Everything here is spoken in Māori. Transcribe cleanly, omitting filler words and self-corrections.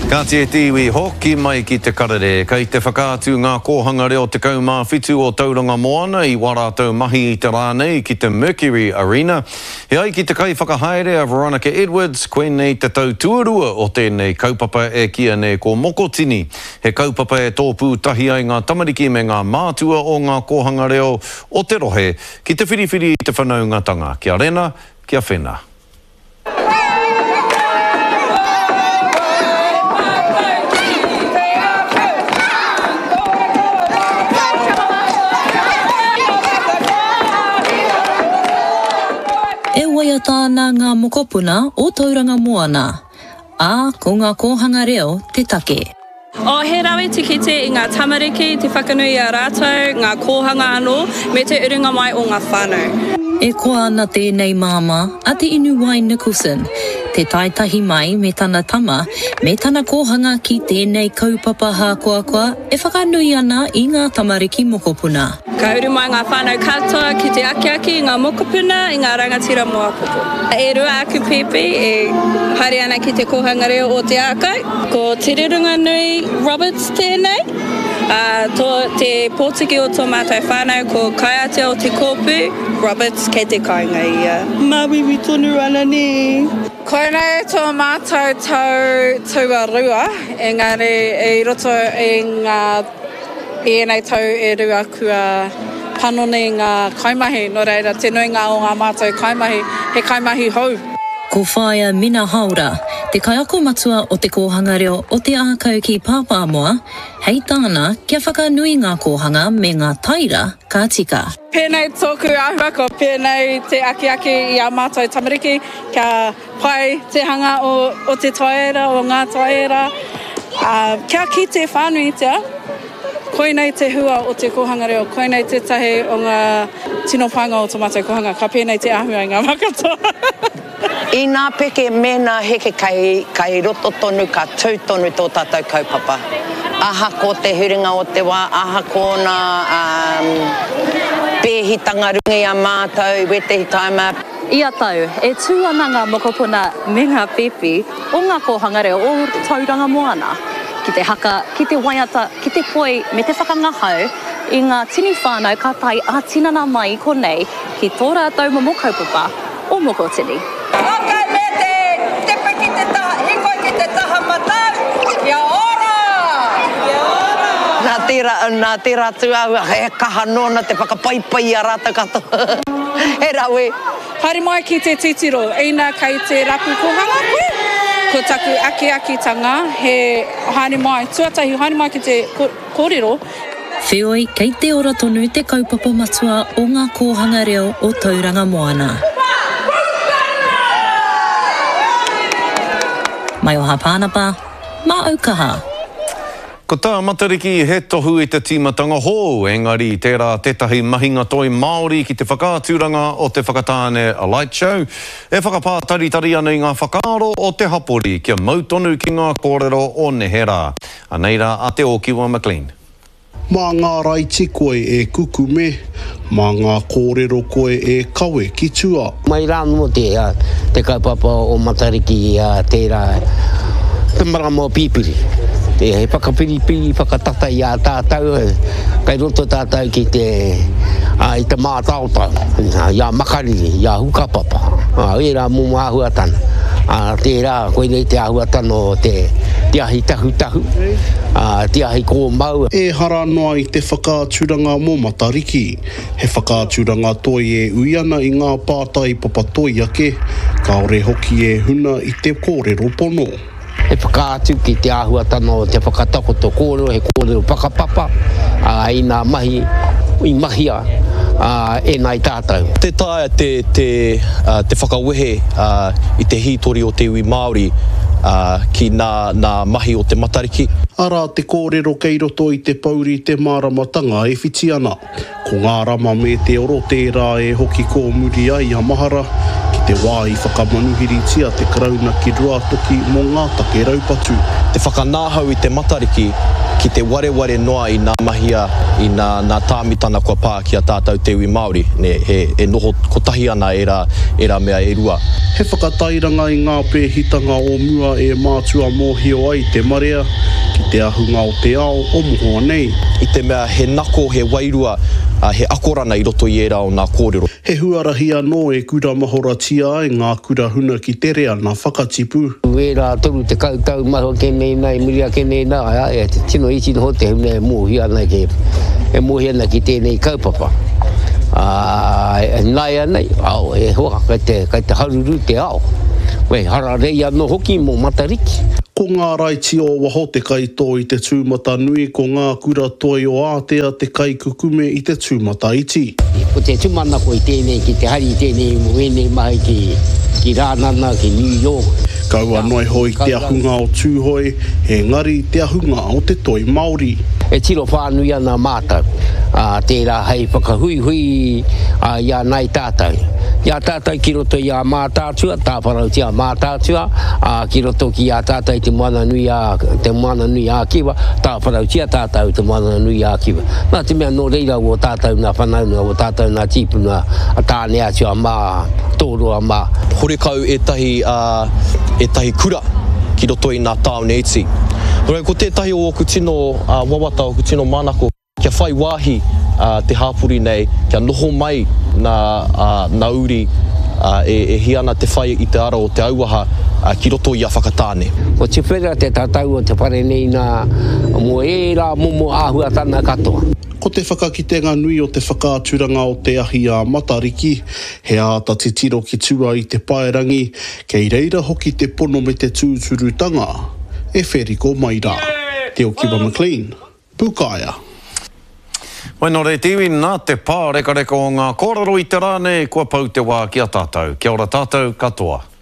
Ka te tiwi hoki mai ki te karere, kei te whakaatu ngā kōhanga reo te kaumā whitu o Tauranga Moana i warātou mahi i te rānei ki te Mercury Arena. He ai ki te kai whakahaere a Veronica Edwards, koe nei te tau tuarua o tēnei kaupapa e kia nei ko Mokotini. He kaupapa e tōpū tahi ai ngā tamariki me ngā mātua o ngā kōhanga reo o te rohe ki te whiriwhiri i te whanaungatanga. Kia rena, kia whena. E waia tāna ngā mokopuna o Tauranga Moana. Ko ngā kōhanga reo te take. He rawe tikite i ngā tamariki, te whakanui a rātou, ngā kōhanga anō, me te uringa mai o ngā whānau. E koa ana tēnei māma a te inu wai Nicholson. Te taitahi mai me tana tama, me tana kōhanga ki tēnei kaupapa hākoakoa e whakanui ana i ngā tamariki mokopuna. Ka uru mai ngā whānau katoa ki te akiaki, ngā mokopuna, i ngā rangatira moapopo. E rua aku pepe e haere ana ki te kōhanga reo o te ākau. Ko te rirunga nui Roberts tēnei. Te pōtiki o tō mātou whānau ko Kaiate o te kōpū, Roberts kei te kāinga ia. Māwiwi tonu ana ne. Koenei tō mātou tau tuarua, engari e roto e ngā enei tau e rua kua panone ngā kaimahi, no reira te nuinga o ngā mātou kaimahi, he kaimahi hou. Ko whaia Mina Haura, te kaiako matua o te kōhanga reo o te ākau ki Pāpāmoa, hei tāna kia whakanui ngā kōhanga me ngā taira ka tika. Pēnei tōku ahua ko pēnei te akiaki i a mātou tamariki, kia pai te hanga o te taera, o ngā taera. Kia ki te whānuitia, koenei te hua o te kōhanga reo, koenei te tahi o ngā tino panga o tō mātou kōhanga, ka pēnei te ahua i ngā makatoa. I nā peke mena heke kai roto tonu, ka tū tonu tō tātou kaupapa. Aha ko te huringa o te wā, aha ko nā pēhitanga rungi a mātou, wetehi taima. Ia tau, e tū ana ngā mokopuna me ngā pepe o ngā kōhanga reo o Tauranga Moana. Ki te haka, ki te waiata, ki te poi, me te whakangahau, i ngā tini whānau ka tai a tinana mai ko nei ki tō rātou momokaupapa o Mokotini. Okai me te piki te taha, hiko ki te taha matau, kia ora! Kia ora! Nā tērā tuahua, he kaha nōna te whakapaipai a rātou katoa. He rawe. Haere mai ki te titiro, eina kai te rapu kōhanga koe. Ko taku aki-akitanga, he haere mai, tuatahi haere mai ki te kōrero. Whioi, kei te ora tonu te kaupapa matua o ngā kōhanga reo o Tauranga Moana. Mai o hapānapa, mā aukaha. Ko tā matariki he tohu i te tīmatanga hō, engari tērā tētahi mahinga toi Māori ki te whakāturanga o te whakatāne A Light Show. E whakapātaritari ana i ngā whakaaro o te hapori kia mautonu ki ngā kōrero o Nehera. Aneira a te o Kiwa McLean. Mā ngā raiti koe e kukume, mā ngā kōrero koe e kawe ki tua. Mai rānu mo te kaupapa o matariki tērā te marama o pīpiri. He whakapiripiri, whakatata i a tātou, kai roto tātou ki i te mātautau, i a makariri, i a hukapapa. E rā mō āhuatana. Tērā, koe nei te āhuatana o te ahi tahu, te ahi kō mau. E hara noa i te whakāturanga mō matariki. He whakāturanga toi e uiana i ngā pātai papatoi ake, kaore hoki e huna i te kōrero pono. He whakātu ki te āhuatana o te whakatakoto kōrero, he kōrero pakapapa, i ngā mahi, i mahia, e nai tātou. Te taia te whakawehe i te hītori o te iwi Māori ki nā mahi o te matariki. Ara te kōrero kei roto i te pauri te māramatanga e whiti ana. Ko ngā rama me te oro tērā e hoki ko muri ai a mahara ki Te wā I whakamanuhiritia te karauna ki rua toki mō ngā take raupatu. Te whakanāhau I te matariki ki te wareware noa I ngā mahia I ngā tāmitana kua pā ki a tātou te iwi Māori. E noho kotahi ana e rā mea e rua. He whakatairanga I ngā pēhitanga o mua e mātua mōhio ai te marea ki te ahunga o te ao o mohoa nei. I te mea he nako, he wairua, he akorana I roto I era o ngā kōrero. He huarahi anō e kura mahoratia ai ngā kura huna ki te rea nā whakatipu. Wera toru te kautau maho kenei nai, miria kenei nai, e te tino iti noho te hune e mōhi ana ki tēnei kaupapa. Nai anei, au e hoa, kai te haruru te ao. Wei, hara rei anō hoki mō matariki. Ko ngā raiti o waho te kaitō I te tūmata nui, ko ngā kura toi o ātea te kai kukume I te tūmata iti. Ko te tūmanako I tēnei, ki te hari tēnei mwene mai ki Rānana, ki New York. Kaua noi hoi te ahunga o tūhoi, he ngari te ahunga o te toi Māori. E tiro whānui ana mātau, tērā hei whakahui ia nai tātou. Ia tātou ki roto ia mātātua, tāwharau tia mātātua, ki roto ki ia tātou te moana nui a kiwa, tāwharau tia tātou te moana nui a kiwa. Nā te mea no reira o tātou nā whanauna, o tātou nā tīpuna, tāne atua mā, tōroa mā. Horekau e tahi kura ki roto I ngā tāone iti. Roi, ko tētahi o ku tino wawata, o ku tino mānako, kia whai wāhi te hāpuri nei, kia noho mai nā uri e hiana te whai I te ara o te auaha ki roto I a whakatāne. Ko te whera te tātau o te whare nei nā mo e rā momo āhua tāna katoa. Ko te whakakitenga nui o te whakaaturanga o te ahi a Matariki, he āta te tiro ki tua I te paerangi, kei reira hoki te pono me te tūturutanga, e Wheriko Maira. Te o Kiba McLean, Pukaia. Wai no rei tiwi nā te pā reka o ngā kōrero I te rāne, kua pau te wā ki a tātou. Kia ora tātou, katoa.